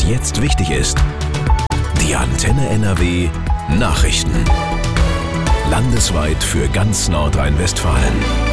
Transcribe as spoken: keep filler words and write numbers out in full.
jetzt wichtig ist. Die Antenne N R W Nachrichten. Landesweit für ganz Nordrhein-Westfalen.